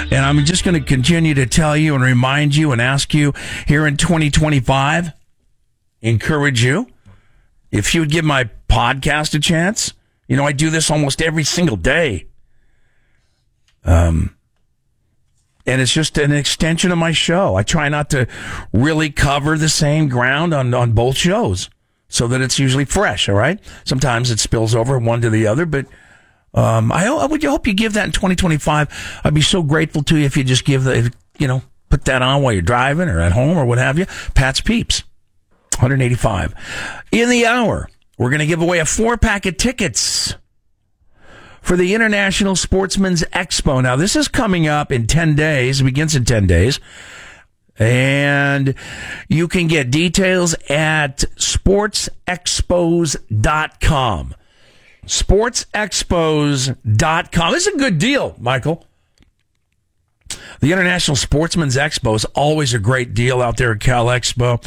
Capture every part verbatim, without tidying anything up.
And I'm just going to continue to tell you and remind you and ask you here in twenty twenty-five, encourage you, if you would give my podcast a chance. You know, I do this almost every single day. Um, and it's just an extension of my show. I try not to really cover the same ground on, on both shows so that it's usually fresh, all right? Sometimes it spills over one to the other, but um, I, I would hope you give that in twenty twenty-five. I'd be so grateful to you if you just give the, you know, put that on while you're driving or at home or what have you. Pat's Peeps, one eighty-five. In the hour, we're going to give away a four-pack of tickets for the International Sportsman's Expo. Now, this is coming up in ten days. It begins in ten days. And you can get details at sports expos dot com. sports expos dot com. This is a good deal, Michael. The International Sportsman's Expo is always a great deal out there at Cal Expo.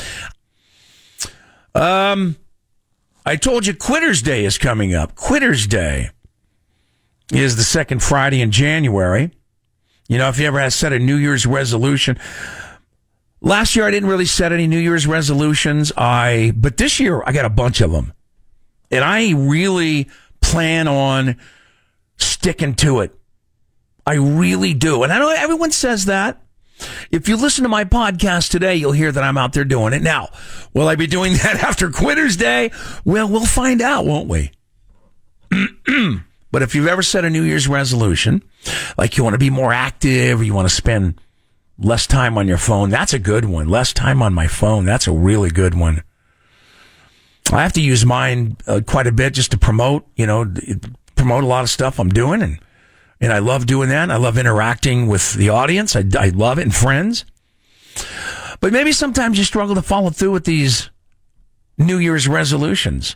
Um... I told you Quitter's Day is coming up. Quitter's Day is the second Friday in January. You know, if you ever had set a New Year's resolution. Last year I didn't really set any New Year's resolutions. I, but this year I got a bunch of them. And I really plan on sticking to it. I really do. And I know everyone says that. If you listen to my podcast today, you'll hear that I'm out there doing it. Now, will I be doing that after Quitter's Day? Well, we'll find out, won't we? But if you've ever set a New Year's resolution, like you want to be more active or you want to spend less time on your phone, that's a good one. Less time on my phone, that's a really good one. I have to use mine uh, quite a bit just to promote, you know, promote a lot of stuff I'm doing, and And I love doing that. I love interacting with the audience. I, I love it, and friends. But maybe sometimes you struggle to follow through with these New Year's resolutions.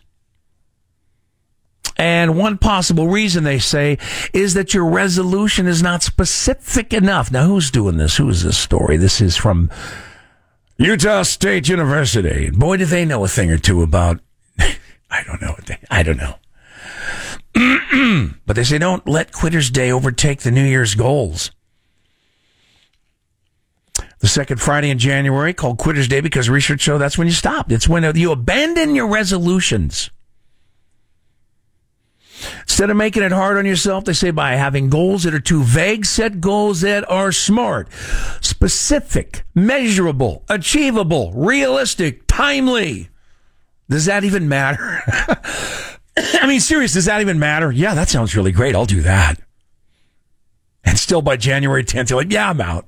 And one possible reason, they say, is that your resolution is not specific enough. Now, who's doing this? Who is this story? This is from Utah State University. Boy, do they know a thing or two about, I don't know. What they, I don't know. But they say don't let Quitter's Day overtake the New Year's goals. The second Friday in January, called Quitter's Day because research show that's when you stop. It's when you abandon your resolutions. Instead of making it hard on yourself, they say by having goals that are too vague, set goals that are smart, specific, measurable, achievable, realistic, timely. Does that even matter? I mean, serious, does that even matter? Yeah, that sounds really great. I'll do that. And still by January tenth, you're like, yeah, I'm out.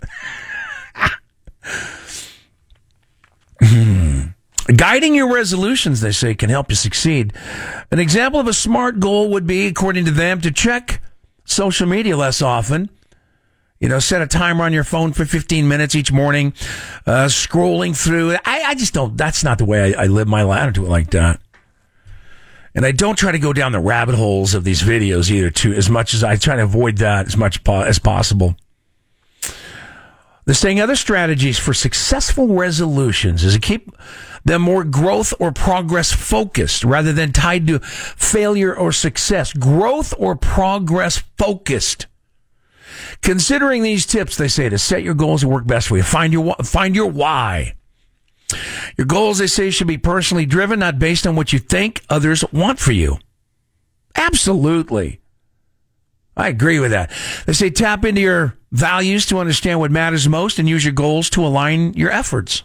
hmm. Guiding your resolutions, they say, can help you succeed. An example of a SMART goal would be, according to them, to check social media less often. You know, set a timer on your phone for fifteen minutes each morning, uh, scrolling through. I, I just don't, that's not the way I, I live my life. I don't do it like that. And I don't try to go down the rabbit holes of these videos either, too, as much as I try to avoid that as much po- as possible. They're saying other strategies for successful resolutions is to keep them more growth or progress focused rather than tied to failure or success. Growth or progress focused. Considering these tips, they say, to set your goals and work best for you. Find your, find your why. Your goals, they say, should be personally driven, not based on what you think others want for you. Absolutely. I agree with that. They say tap into your values to understand what matters most and use your goals to align your efforts.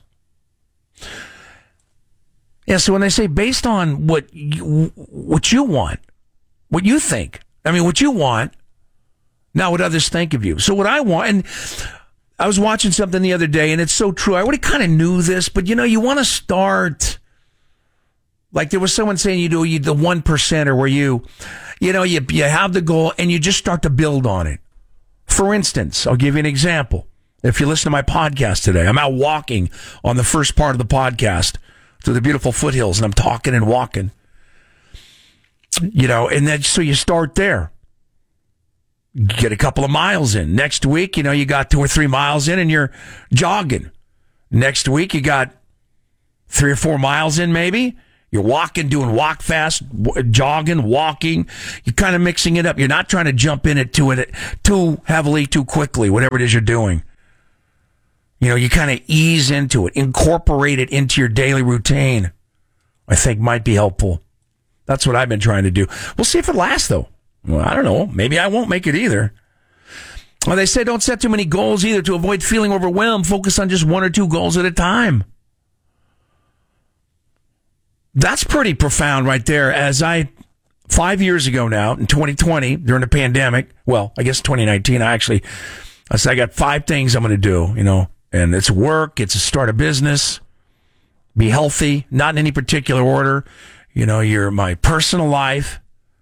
Yeah, so when they say based on what you, what you want, what you think, I mean, what you want, not what others think of you. So what I want, and I was watching something the other day, and it's so true. I already kind of knew this, but, you know, you want to start, like there was someone saying you do you, the one percenter where you, you know, you, you have the goal and you just start to build on it. For instance, I'll give you an example. If you listen to my podcast today, I'm out walking on the first part of the podcast through the beautiful foothills, and I'm talking and walking. You know, and then so you start there. Get a couple of miles in. Next week, you know, you got two or three miles in and you're jogging. Next week, you got three or four miles in maybe. You're walking, doing walk fast, w- jogging, walking. You're kind of mixing it up. You're not trying to jump in it too, too heavily, too quickly, whatever it is you're doing. You know, you kind of ease into it, incorporate it into your daily routine. I think might be helpful. That's what I've been trying to do. We'll see if it lasts, though. Well, I don't know. Maybe I won't make it either. Well, they say don't set too many goals either to avoid feeling overwhelmed. Focus on just one or two goals at a time. That's pretty profound right there. As I, five years ago now, in twenty twenty, during the pandemic, well, I guess twenty nineteen, I actually, I said I got five things I'm going to do, you know, and it's work, it's to start a business, be healthy, not in any particular order, you know, your, my personal life,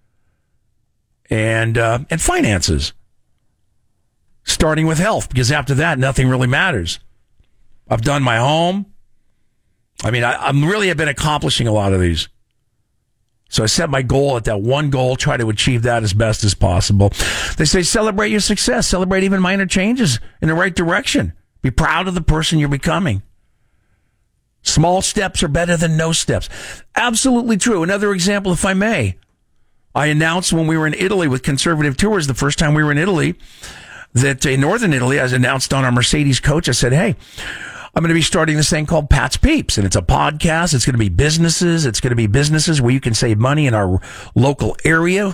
and, uh, and finances. Starting with health, because after that, nothing really matters. I've done my home. I mean, I, I'm really have been accomplishing a lot of these. So I set my goal at that one goal, try to achieve that as best as possible. They say celebrate your success, celebrate even minor changes in the right direction. Be proud of the person you're becoming. Small steps are better than no steps. Absolutely true. Another example, if I may. I announced when we were in Italy with Conservative Tours, the first time we were in Italy, that in Northern Italy, as announced on our Mercedes coach, I said, hey, I'm going to be starting this thing called Pat's Peeps, and it's a podcast. It's going to be businesses. It's going to be businesses where you can save money in our local area.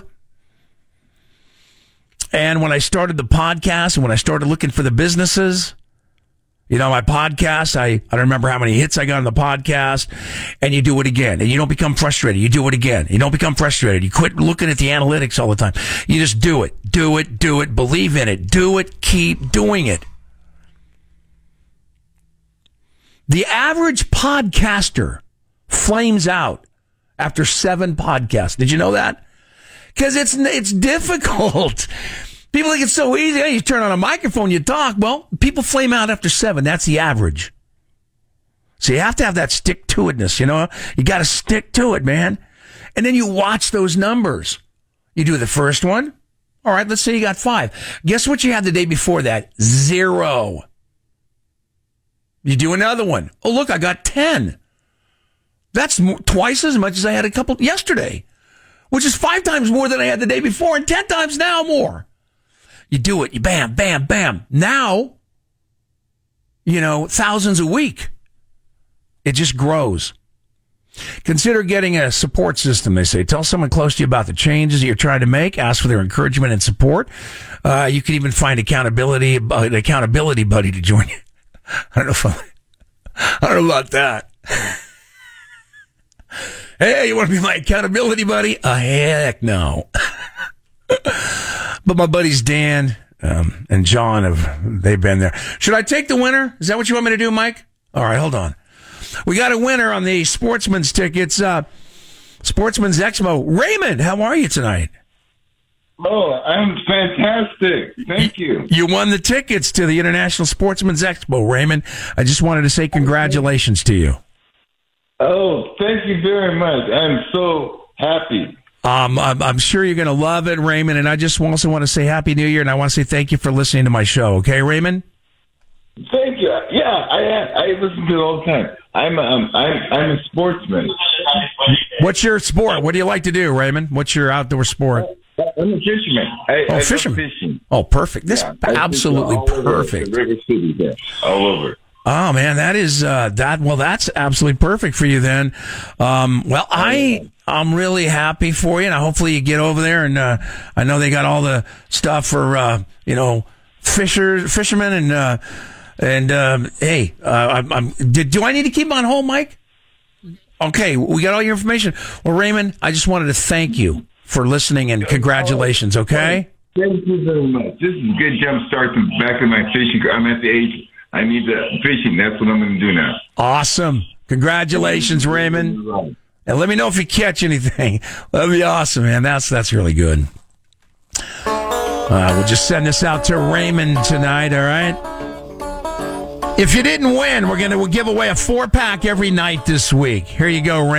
And when I started the podcast and when I started looking for the businesses, you know, my podcast, I, I don't remember how many hits I got on the podcast, and you do it again, and you don't become frustrated. You do it again. You don't become frustrated. You quit looking at the analytics all the time. You just do it, do it, do it, believe in it, do it, keep doing it. The average podcaster flames out after seven podcasts. Did you know that? Because it's it's difficult. People think it's so easy. Hey, you turn on a microphone, you talk. Well, people flame out after seven. That's the average. So you have to have that stick-to-itness, you know? You got to stick to it, man. And then you watch those numbers. You do the first one. All right, let's say you got five. Guess what you had the day before that? Zero. You do another one. Oh, look, I got ten. That's more, twice as much as I had a couple yesterday, which is five times more than I had the day before and ten times now more. You do it. You bam, bam, bam. Now, you know, thousands a week. It just grows. Consider getting a support system, they say. Tell someone close to you about the changes that you're trying to make. Ask for their encouragement and support. Uh, you can even find accountability, an accountability buddy to join you. I don't know if I'm, I don't know about that. Hey, you want to be my accountability buddy? Uh, heck no. But my buddies Dan um, and John, have they've been there. Should I take the winner? Is that what you want me to do, Mike? All right, hold on. We got a winner on the Sportsman's tickets. Uh, Sportsman's Expo. Raymond, how are you tonight? Oh, I'm fantastic. Thank you. You won the tickets to the International Sportsman's Expo, Raymond. I just wanted to say congratulations to you. Oh, thank you very much. I'm so happy. Um, I'm, I'm sure you're going to love it, Raymond. And I just also want to say Happy New Year, and I want to say thank you for listening to my show. Okay, Raymond? Thank you. Yeah, I I listen to it all the time. I'm um, I'm I'm a sportsman. What's your sport? What do you like to do, Raymond? What's your outdoor sport? I'm a fisherman. I, oh, I fisherman. Fishing. Oh, perfect. This yeah, absolutely perfect. The River City there, all over. Oh man, that is uh, that. Well, that's absolutely perfect for you then. Um, well, I I'm really happy for you, and hopefully you get over there. And uh, I know they got all the stuff for uh, you know fisher fishermen and uh, and um, hey, uh, I'm, I'm did, do I need to keep on hold, Mike? Okay, we got all your information. Well, Raymond, I just wanted to thank you for listening and congratulations. Okay. Thank you very much. This is a good jump start to back in my fishing. I'm at the age I need the fishing. That's what I'm going to do now. Awesome. Congratulations, Raymond. And let me know if you catch anything. That'd be awesome, man. That's that's really good. Uh, we'll just send this out to Raymond tonight, all right? If you didn't win, we're going to give away a four-pack every night this week. Here you go, Raymond.